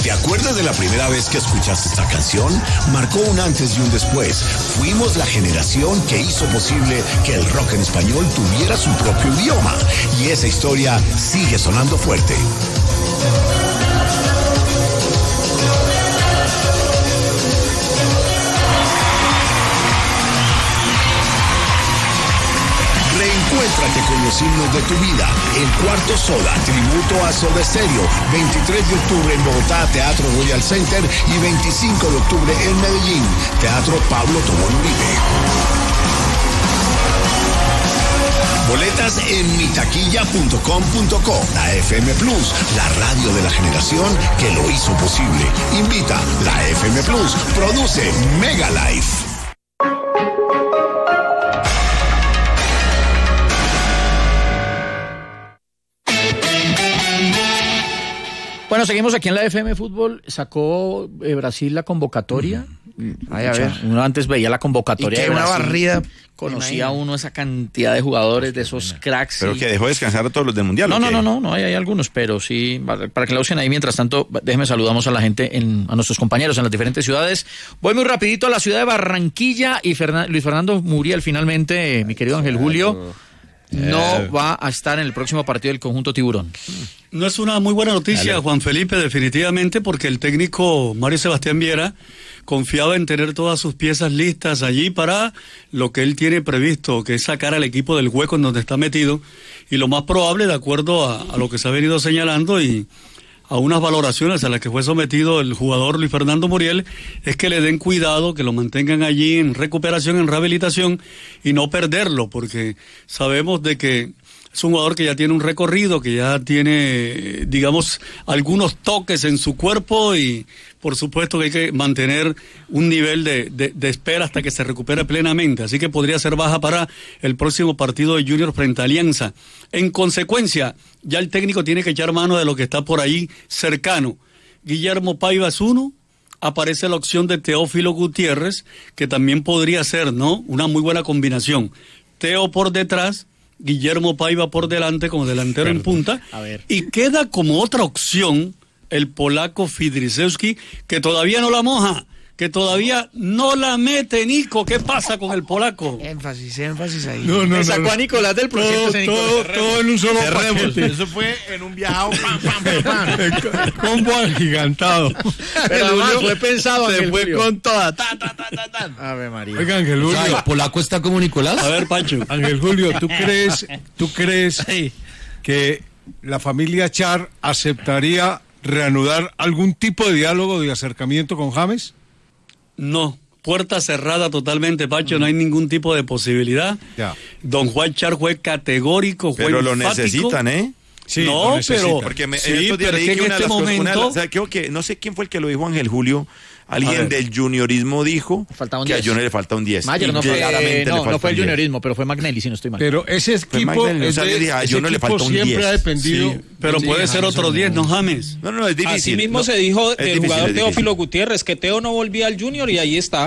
¿Te acuerdas de la primera vez que escuchaste esta canción? Marcó un antes y un después. Fuimos la generación que hizo posible que el rock en español tuviera su propio idioma. Y esa historia sigue sonando fuerte. Reencuéntrate con los himnos de tu vida. El Cuarto Soda, tributo a Soda Stereo. 23 de octubre en Bogotá, Teatro Royal Center. Y 25 de octubre en Medellín, Teatro Pablo Tobón Uribe. Boletas en mitaquilla.com.co. La FM Plus, la radio de la generación que lo hizo posible. Invita la FM Plus. Produce Mega Life. Bueno, seguimos aquí en la FM Fútbol. Sacó Brasil la convocatoria. Ay, a ver. Uno antes veía la convocatoria de una Brasil. barrida. Conocía uno esa cantidad de jugadores, de esos cracks. Pero que dejó descansar a todos los del Mundial. No, hay algunos, pero sí, para que la usen ahí. Mientras tanto, déjenme saludamos a la gente, a nuestros compañeros en las diferentes ciudades. Voy muy rapidito a la ciudad de Barranquilla y Luis Fernando Muriel, finalmente, mi querido Ángel Julio, no va a estar en el próximo partido del conjunto Tiburón. No es una muy buena noticia, Juan Felipe, definitivamente, porque el técnico Mario Sebastián Viera confiaba en tener todas sus piezas listas allí para lo que él tiene previsto, que es sacar al equipo del hueco en donde está metido, y lo más probable, de acuerdo a lo que se ha venido señalando y a unas valoraciones a las que fue sometido el jugador Luis Fernando Muriel, es que le den cuidado, que lo mantengan allí en recuperación, en rehabilitación, y no perderlo, porque sabemos de que es un jugador que ya tiene un recorrido, que ya tiene, digamos, algunos toques en su cuerpo y por supuesto que hay que mantener un nivel de espera hasta que se recupere plenamente. Así que podría ser baja para el próximo partido de Junior frente a Alianza. En consecuencia, ya el técnico tiene que echar mano de lo que está por ahí cercano. Guillermo Paiva es uno. Aparece la opción de Teófilo Gutiérrez, que también podría ser, ¿no?, una muy buena combinación. Teo por detrás, Guillermo Paiva por delante como delantero en punta, y queda como otra opción el polaco Fidrisewski, que todavía no la moja, que todavía no la mete, Nico. ¿Qué pasa con el polaco? Énfasis ahí. Me sacó a Nicolás del proyecto. Todo en un solo paquete. Eso fue en un viajado. Combo agigantado. Pero además fue pensado. Se fue con toda. Ave María. Oiga, Ángel Julio. ¿El polaco está como Nicolás? A ver, Pacho. Ángel Julio, ¿tú crees que la familia Char aceptaría reanudar algún tipo de diálogo, de acercamiento con James? No, puerta cerrada totalmente, Pacho, no hay ningún tipo de posibilidad. Ya. Don Juan Char fue categórico, fue Pero lo enfático. necesitan, ¿eh? Sí, No, lo necesitan. pero Porque sí, en estos días pero leí es que que en una de este las cosas, momento, o sea, creo que, no sé quién fue el que lo dijo, Ángel Julio, A alguien ver. del juniorismo dijo Faltaba un que 10. a Junior le falta un 10. Mayer Y no fue, claramente le no falta fue el un 10. juniorismo, pero fue Magnelli, si no estoy mal. Pero ese equipo, Magdalena, o sea, yo dije, a ese Junior le equipo falta un siempre 10. ha dependido. sí, pero Sí, puede ser James, otro 10, no James. No, es difícil. Así mismo No, se dijo es del difícil, jugador es difícil. Teófilo Gutiérrez, que Teo no volvía al Junior y ahí está.